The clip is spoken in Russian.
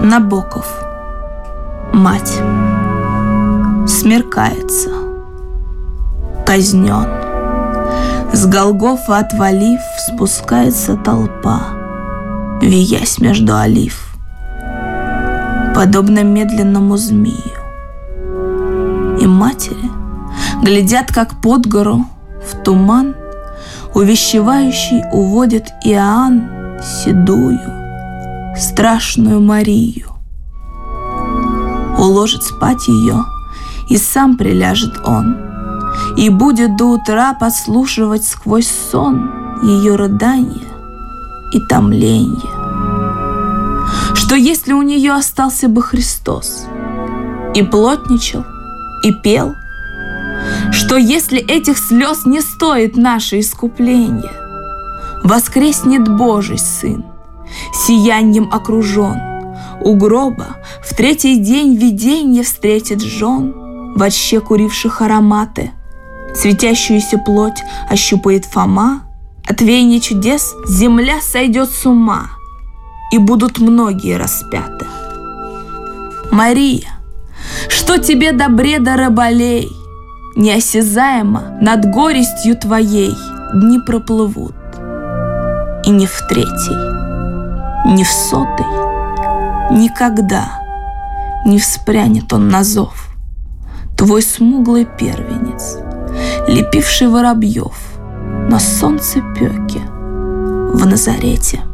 Набоков. Мать. Смеркается. Казнен. С Голгофа отвалив, спускается толпа, виясь между олив, подобно медленному змею. И матери глядят, как под гору в туман увещевающий уводит Иоанн седую, страшную Марию. Уложит спать ее, и сам приляжет он, и будет до утра подслушивать сквозь сон ее рыдания и томление. Что если у нее остался бы Христос, и плотничал, и пел? Что если этих слез не стоит наше искупление? Воскреснет Божий Сын, сиянием окружен, у гроба в третий день виденье встретит жен, вотще куривших ароматы. Светящуюся плоть ощупает Фома, от веяния чудес земля сойдет с ума, и будут многие распяты. Мария, что тебе до бреда раболей? Неосязаемо над горестью твоей дни проплывут, и ни в третий, ни в сотый никогда не вспрянет он на зов, твой смуглый первенец, лепивший воробьев на солнцепёке в Назарете.